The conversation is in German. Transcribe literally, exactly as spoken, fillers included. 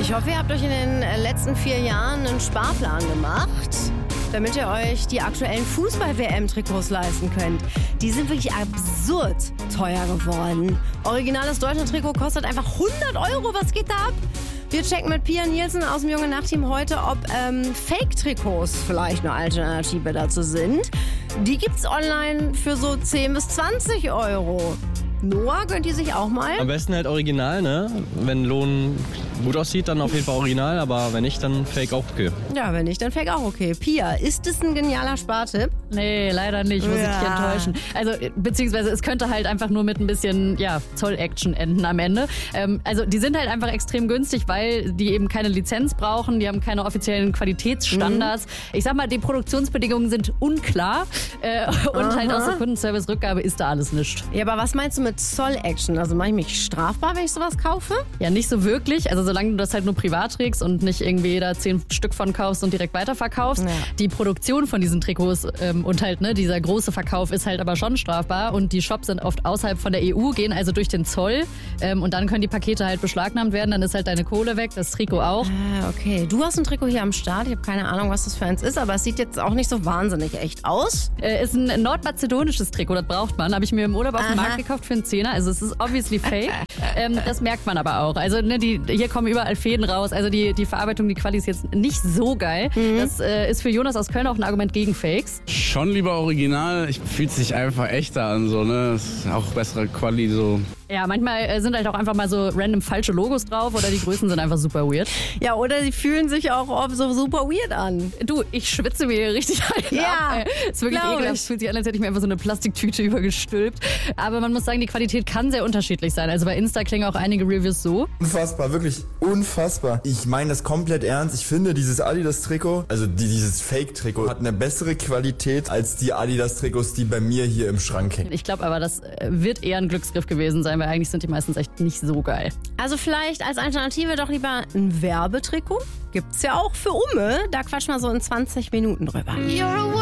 Ich hoffe, ihr habt euch in den letzten vier Jahren einen Sparplan gemacht, damit ihr euch die aktuellen Fußball-W M-Trikots leisten könnt. Die sind wirklich absurd teuer geworden. Originales Deutschland-Trikot kostet einfach hundert Euro. Was geht da ab? Wir checken mit Pia Nielsen aus dem Junge Nacht-Team heute, ob ähm, Fake-Trikots vielleicht eine Alternative dazu sind. Die gibt's online für so zehn bis zwanzig Euro. Noah, gönnt ihr sich auch mal? Am besten halt original, ne? Wenn Lohn gut aussieht, dann auf jeden Fall original, aber wenn nicht, dann Fake auch okay. Ja, wenn nicht, dann Fake auch okay. Pia, ist das ein genialer Spartipp? Nee, leider nicht, muss Ja. ich dich enttäuschen. Also, beziehungsweise es könnte halt einfach nur mit ein bisschen, ja, Zoll-Action enden am Ende. Ähm, also, die sind halt einfach extrem günstig, weil die eben keine Lizenz brauchen, die haben keine offiziellen Qualitätsstandards. Mhm. Ich sag mal, die Produktionsbedingungen sind unklar äh, und Aha. halt außer Kundenservice-Rückgabe ist da alles nichts. Ja, aber was meinst du mit Zoll-Action? Also mache ich mich strafbar, wenn ich sowas kaufe? Ja, nicht so wirklich. Also solange du das halt nur privat trägst und nicht irgendwie da zehn Stück von kaufst und direkt weiterverkaufst. Ja. Die Produktion von diesen Trikots ähm, und halt ne, dieser große Verkauf ist halt aber schon strafbar und die Shops sind oft außerhalb von der E U, gehen also durch den Zoll ähm, und dann können die Pakete halt beschlagnahmt werden, dann ist halt deine Kohle weg, das Trikot auch. Ah, okay. Du hast ein Trikot hier am Start. Ich habe keine Ahnung, was das für eins ist, aber es sieht jetzt auch nicht so wahnsinnig echt aus. Äh, ist ein nordmazedonisches Trikot, das braucht man. Habe ich mir im Urlaub auf dem Aha. Markt gekauft für einen Zehner. Also es ist obviously fake. ähm, das merkt man aber auch. Also ne, die, hier kommen überall Fäden raus. Also die, die Verarbeitung, die Quali ist jetzt nicht so geil. Mhm. Das äh, ist für Jonas aus Köln auch ein Argument gegen Fakes. Schon lieber original. Ich fühlt sich einfach echter an, so, ne? Das ist auch bessere Quali, so. Ja, manchmal äh, sind halt auch einfach mal so random falsche Logos drauf oder die Größen sind einfach super weird. Ja, oder sie fühlen sich auch oft so super weird an. Du, ich schwitze mir hier richtig ein. Ja, ab, ey. Ist wirklich glaub ekelhaft. ich. Es fühlt sich an, als hätte ich mir einfach so eine Plastiktüte übergestülpt. Aber man muss sagen, die Qualität kann sehr unterschiedlich sein. Also bei Insta klingen auch einige Reviews so. Unfassbar, wirklich unfassbar. Ich meine das komplett ernst. Ich finde dieses Adidas-Trikot, also die, dieses Fake-Trikot, hat eine bessere Qualität als die Adidas-Trikots, die bei mir hier im Schrank hängen. Ich glaube aber, das äh, wird eher ein Glücksgriff gewesen sein, weil eigentlich sind die meistens echt nicht so geil. Also vielleicht als Alternative doch lieber ein Werbetrikot. Gibt's ja auch für Umme. Da quatschen wir so in zwanzig Minuten drüber.